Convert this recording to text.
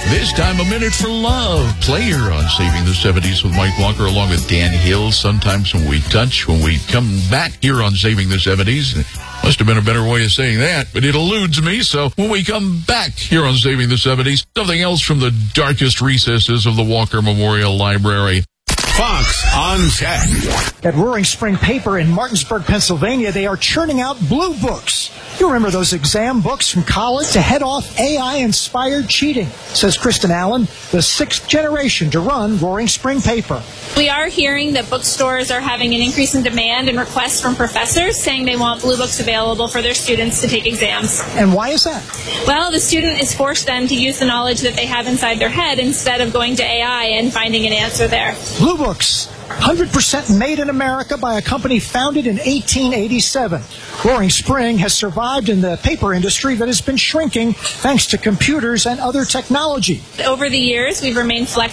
This time, a minute for love. Play here on Saving the 70s with Mike Walker along with Dan Hill. Sometimes when we touch, when we come back here on Saving the 70s. Must have been a better way of saying that, but it eludes me. So when we come back here on Saving the 70s, something else from the darkest recesses of the Walker Memorial Library. Fox on Tech. At Roaring Spring Paper in Martinsburg, Pennsylvania, they are churning out blue books. You remember those exam books from college to head off AI-inspired cheating, says Kristen Allen, the sixth generation to run Roaring Spring Paper. We are hearing that bookstores are having an increase in demand and requests from professors saying they want blue books available for their students to take exams. And why is that? Well, the student is forced then to use the knowledge that they have inside their head instead of going to AI and finding an answer there. Blue books, 100% made in America by a company founded in 1887. Roaring Spring has survived in the paper industry that has been shrinking thanks to computers and other technology. Over the years, we've remained flexible